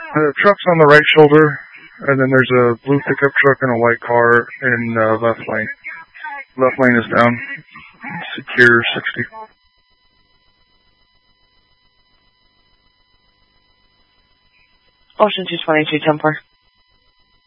The truck's on the right shoulder, and then there's a blue pickup truck and a white car in left lane. Left lane is down. Secure 60. Ocean 222, 10-4.